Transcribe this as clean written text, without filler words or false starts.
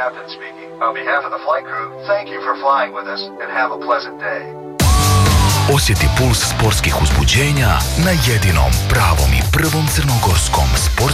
captain speaking. On behalf of the flight crew, thank you for flying with us and have a pleasant day. Osjeti puls sportskih uzbuđenja na jedinom pravom i prvom crnogorskom sportskom